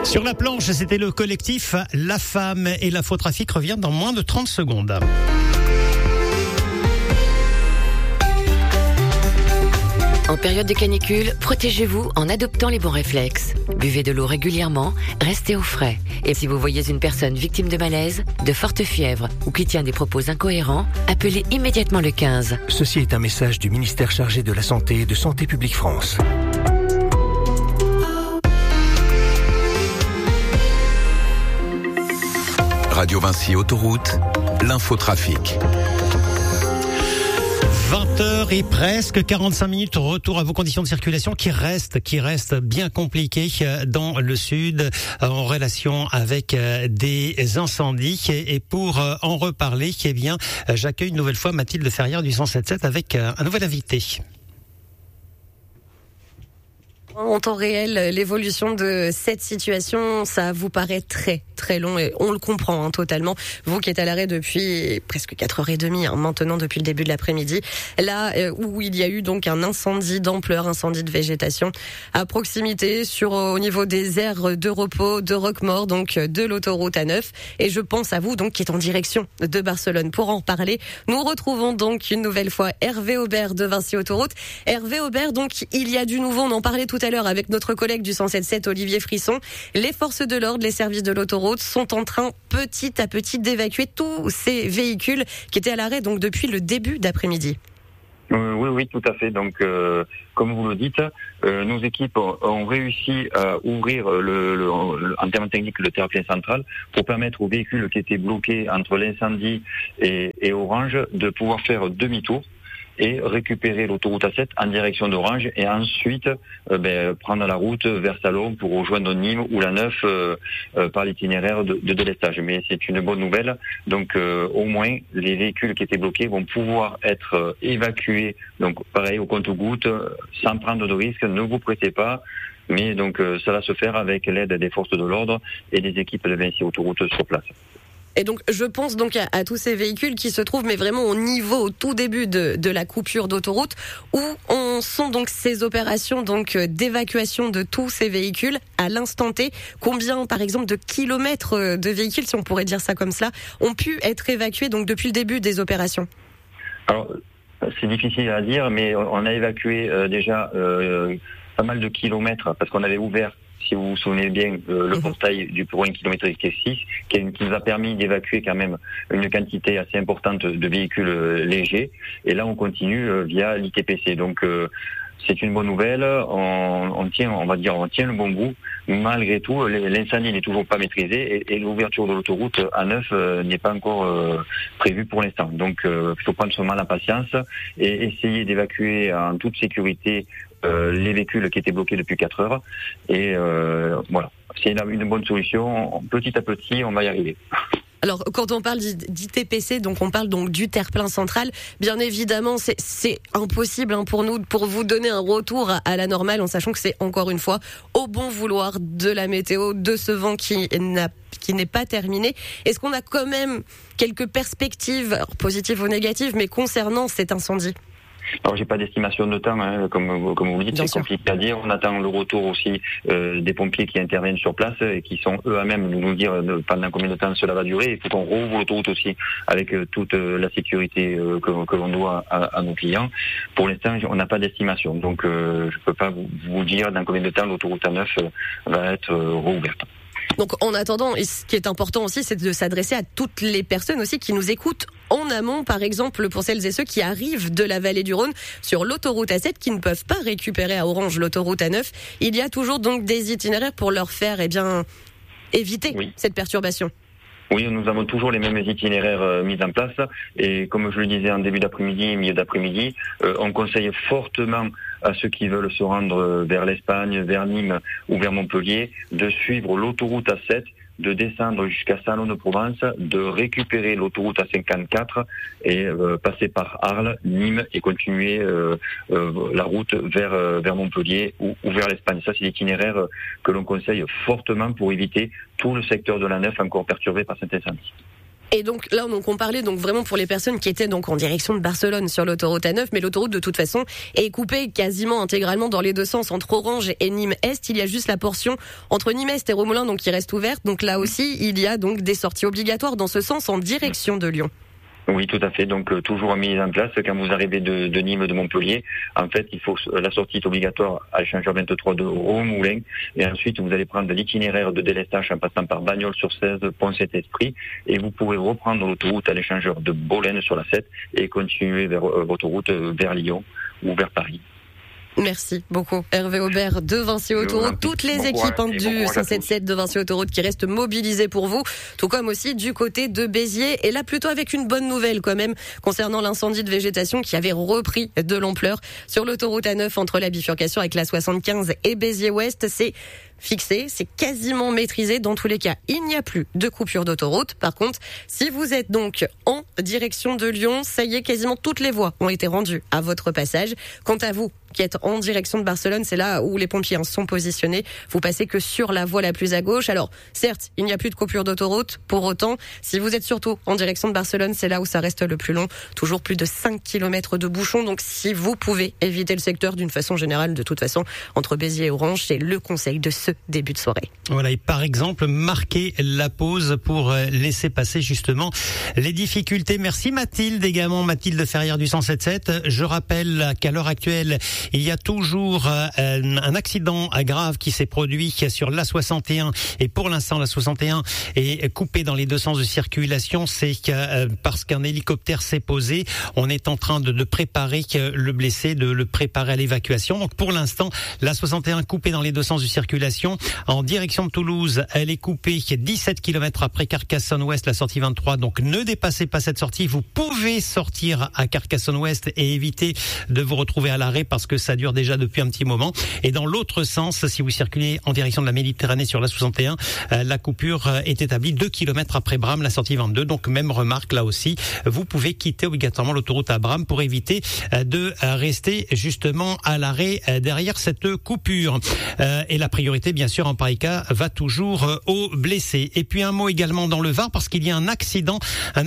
Sur la planche, c'était le collectif La Femme et l'infotrafic revient dans moins de 30 secondes. En période de canicule, protégez-vous en adoptant les bons réflexes. Buvez de l'eau régulièrement, restez au frais. Et si vous voyez une personne victime de malaise, de forte fièvre ou qui tient des propos incohérents, appelez immédiatement le 15. Ceci est un message du ministère chargé de la Santé et de Santé publique France. Radio Vinci Autoroute, l'infotrafic. 20h et presque 45 minutes, retour à vos conditions de circulation qui restent bien compliquées dans le sud en relation avec des incendies. Et pour en reparler, eh bien, j'accueille une nouvelle fois Mathilde Ferrière du 107.7 avec un nouvel invité. En temps réel, l'évolution de cette situation, ça vous paraît très très long et on le comprend totalement. Vous qui êtes à l'arrêt depuis presque 4h30, maintenant depuis le début de l'après-midi, là où il y a eu donc un incendie d'ampleur, incendie de végétation à proximité au niveau des aires de repos de Roquemaure, donc de l'autoroute A9. Et je pense à vous donc qui êtes en direction de Barcelone. Pour en parler, nous retrouvons donc une nouvelle fois Hervé Aubert de Vinci Autoroute. Hervé Aubert, donc il y a du nouveau, on en parlait tout à l'heure avec notre collègue du 107.7 Olivier Frisson. Les forces de l'ordre, les services de l'autoroute sont en train petit à petit d'évacuer tous ces véhicules qui étaient à l'arrêt donc depuis le début d'après-midi. Oui, tout à fait. Donc, comme vous le dites, nos équipes ont réussi à ouvrir en termes techniques le terre-plein central pour permettre aux véhicules qui étaient bloqués entre l'incendie et Orange de pouvoir faire demi-tour et récupérer l'autoroute A7 en direction d'Orange et ensuite prendre la route vers Salon pour rejoindre Nîmes ou la 9 par l'itinéraire de délestage. Mais c'est une bonne nouvelle. Donc au moins les véhicules qui étaient bloqués vont pouvoir être évacués. Donc pareil au compte-gouttes, sans prendre de risques, ne vous pressez pas. Mais donc ça va se faire avec l'aide des forces de l'ordre et des équipes de Vinci Autoroute sur place. Et donc, je pense donc à tous ces véhicules qui se trouvent, mais vraiment au tout début de la coupure d'autoroute, où on sent donc ces opérations donc d'évacuation de tous ces véhicules à l'instant T. Combien, par exemple, de kilomètres de véhicules, si on pourrait dire ça comme cela, ont pu être évacués donc depuis le début des opérations? Alors, c'est difficile à dire, mais on a évacué déjà pas mal de kilomètres parce qu'on avait ouvert, si vous vous souvenez bien, le portail du pour 1 km 6, qui nous a permis d'évacuer quand même une quantité assez importante de véhicules légers. Et là, on continue via l'ITPC. Donc, c'est une bonne nouvelle. On tient le bon bout. Malgré tout, l'incendie n'est toujours pas maîtrisé et l'ouverture de l'autoroute A9 n'est pas encore prévue pour l'instant. Donc, il faut prendre seulement la patience et essayer d'évacuer en toute sécurité les véhicules qui étaient bloqués depuis 4 heures. Et voilà, c'est une bonne solution. Petit à petit, on va y arriver. Alors, quand on parle d'ITPC, donc on parle donc du terre-plein central. Bien évidemment, c'est impossible pour nous, pour vous donner un retour à la normale, en sachant que c'est encore une fois au bon vouloir de la météo, de ce vent qui n'est pas terminé. Est-ce qu'on a quand même quelques perspectives, positives ou négatives, mais concernant cet incendie? Alors j'ai pas d'estimation de temps, comme vous le dites, c'est compliqué à dire. On attend le retour aussi des pompiers qui interviennent sur place et qui sont eux à même de nous dire pendant combien de temps cela va durer. Il faut qu'on rouvre l'autoroute aussi avec toute la sécurité que l'on doit à nos clients. Pour l'instant, on n'a pas d'estimation, donc je peux pas vous dire dans combien de temps l'autoroute A9 va être rouverte. Donc en attendant, et ce qui est important aussi, c'est de s'adresser à toutes les personnes aussi qui nous écoutent en amont, par exemple pour celles et ceux qui arrivent de la vallée du Rhône sur l'autoroute A7 qui ne peuvent pas récupérer à Orange l'autoroute A9. Il y a toujours donc des itinéraires pour leur faire éviter cette perturbation. Oui, nous avons toujours les mêmes itinéraires mis en place et comme je le disais en début d'après-midi, milieu d'après-midi, on conseille fortement à ceux qui veulent se rendre vers l'Espagne, vers Nîmes ou vers Montpellier de suivre l'autoroute A7, de descendre jusqu'à Salon-de-Provence, de récupérer l'autoroute A54 et passer par Arles, Nîmes et continuer la route vers Montpellier ou vers l'Espagne. Ça, c'est l'itinéraire que l'on conseille fortement pour éviter tout le secteur de la 9 encore perturbé par cet incendie. Et donc là, on parlait donc vraiment pour les personnes qui étaient donc en direction de Barcelone sur l'autoroute A9, mais l'autoroute de toute façon est coupée quasiment intégralement dans les deux sens entre Orange et Nîmes-Est. Il y a juste la portion entre Nîmes-Est et Romoulins donc qui reste ouverte. Donc là aussi, il y a donc des sorties obligatoires dans ce sens en direction de Lyon. Oui, tout à fait. Donc toujours mise en place quand vous arrivez de Nîmes, de Montpellier. En fait, il faut la sortie est obligatoire à l'échangeur 23 de Romoulins. Et ensuite, vous allez prendre l'itinéraire de délestage en passant par Bagnols-sur-Cèze, Pont-Saint-Esprit. Et vous pourrez reprendre l'autoroute à l'échangeur de Bolène sur la 7 et continuer vers votre route vers Lyon ou vers Paris. Merci beaucoup Hervé Aubert de Vinci Autoroute, toutes les équipes du 177 de Vinci Autoroute qui restent mobilisées pour vous, tout comme aussi du côté de Béziers, et là plutôt avec une bonne nouvelle quand même concernant l'incendie de végétation qui avait repris de l'ampleur sur l'autoroute A9 entre la bifurcation avec la 75 et Béziers-Ouest. C'est fixé, c'est quasiment maîtrisé. Dans tous les cas, il n'y a plus de coupure d'autoroute. Par contre, si vous êtes donc en direction de Lyon, ça y est, quasiment toutes les voies ont été rendues à votre passage. Quant à vous, qui êtes en direction de Barcelone, c'est là où les pompiers sont positionnés. Vous passez que sur la voie la plus à gauche. Alors, certes, il n'y a plus de coupure d'autoroute. Pour autant, si vous êtes surtout en direction de Barcelone, c'est là où ça reste le plus long. Toujours plus de 5 km de bouchons. Donc, si vous pouvez éviter le secteur d'une façon générale, de toute façon, entre Béziers et Orange, c'est le conseil de ce début de soirée. Voilà, et par exemple, marquez la pause pour laisser passer justement les difficultés. Merci Mathilde également, Mathilde Ferrière du 177. Je rappelle qu'à l'heure actuelle, il y a toujours un accident grave qui s'est produit sur l'A61 et pour l'instant l'A61 est coupée dans les deux sens de circulation. C'est parce qu'un hélicoptère s'est posé. On est en train de préparer le blessé, de le préparer à l'évacuation. Donc pour l'instant, l'A61 coupée dans les deux sens de circulation. En direction de Toulouse, elle est coupée 17 km après Carcassonne-Ouest, la sortie 23. Donc ne dépassez pas cette sortie. Vous pouvez sortir à Carcassonne-Ouest et éviter de vous retrouver à l'arrêt parce que ça dure déjà depuis un petit moment. Et dans l'autre sens, si vous circulez en direction de la Méditerranée sur la 61, la coupure est établie 2 km après Bram, la sortie 22. Donc même remarque là aussi, vous pouvez quitter obligatoirement l'autoroute à Bram pour éviter de rester justement à l'arrêt derrière cette coupure. Et la priorité, bien sûr, en pareil cas, va toujours aux blessés. Et puis un mot également dans le Var, parce qu'il y a un accident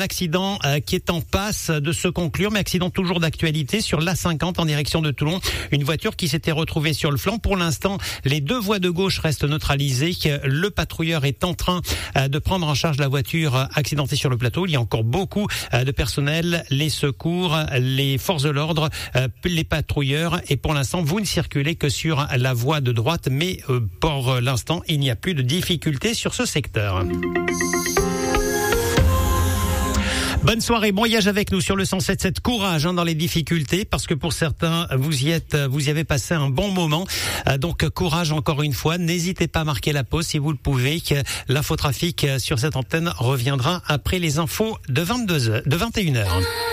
qui est en passe de se conclure, mais accident toujours d'actualité sur l'A50 en direction de Toulon. Une voiture qui s'était retrouvée sur le flanc. Pour l'instant, les deux voies de gauche restent neutralisées. Le patrouilleur est en train de prendre en charge la voiture accidentée sur le plateau. Il y a encore beaucoup de personnel, les secours, les forces de l'ordre, les patrouilleurs. Et pour l'instant, vous ne circulez que sur la voie de droite, mais pour l'instant, il n'y a plus de difficultés sur ce secteur. Bonne soirée, bon voyage avec nous sur le 177. Courage dans les difficultés, parce que pour certains, vous y avez passé un bon moment. Donc courage encore une fois. N'hésitez pas à marquer la pause si vous le pouvez. L'infotrafic sur cette antenne reviendra après les infos de 21h.